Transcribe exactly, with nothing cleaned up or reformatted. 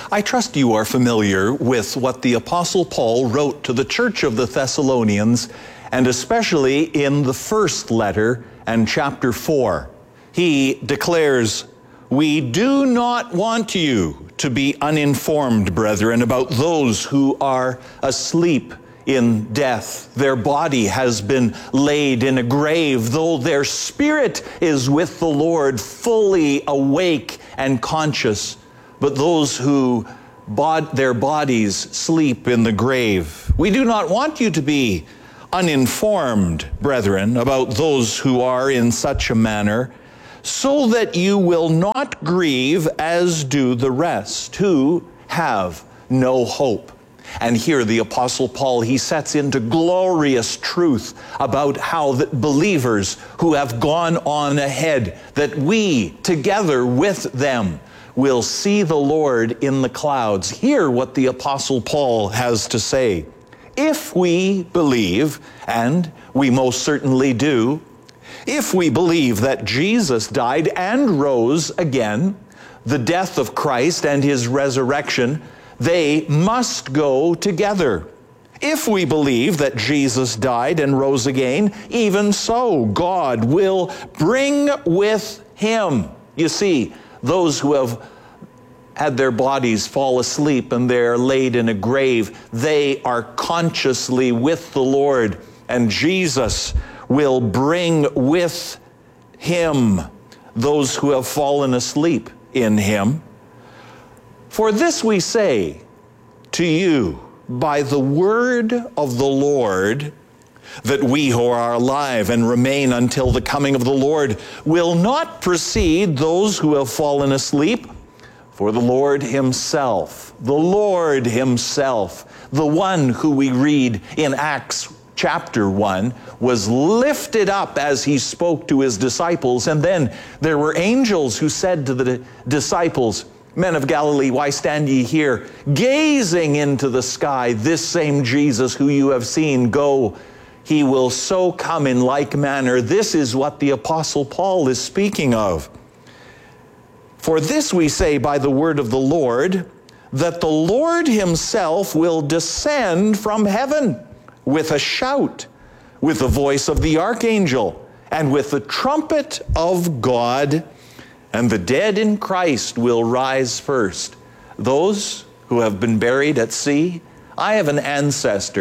I trust you are familiar with what the Apostle Paul wrote to the church of the Thessalonians, and especially in the first letter and chapter four. He declares, "We do not want you to be uninformed, brethren, about those who are asleep in death. Their body has been laid in a grave, though their spirit is with the Lord, fully awake and conscious. But those who bod- their bodies sleep in the grave. We do not want you to be uninformed, brethren, about those who are in such a manner, so that you will not grieve as do the rest, who have no hope." And here the Apostle Paul, he sets into glorious truth about how that believers who have gone on ahead, that we together with them will see the Lord in the clouds. Hear what the Apostle Paul has to say. If we believe, and we most certainly do, if we believe that Jesus died and rose again, the death of Christ and his resurrection, they must go together. If we believe that Jesus died and rose again, even so God will bring with him. You see, those who have had their bodies fall asleep and they're laid in a grave, they are consciously with the Lord, and Jesus will bring with him those who have fallen asleep in him. For this we say to you by the word of the Lord, that we who are alive and remain until the coming of the Lord will not precede those who have fallen asleep. For the Lord himself, the Lord himself, the one who we read in Acts chapter one, was lifted up as he spoke to his disciples. And then there were angels who said to the disciples, "Men of Galilee, why stand ye here, gazing into the sky? This same Jesus who you have seen go, he will so come in like manner." This is what the Apostle Paul is speaking of. For this we say by the word of the Lord, that the Lord himself will descend from heaven with a shout, with the voice of the archangel, and with the trumpet of God, and the dead in Christ will rise first. Those who have been buried at sea, I have an ancestor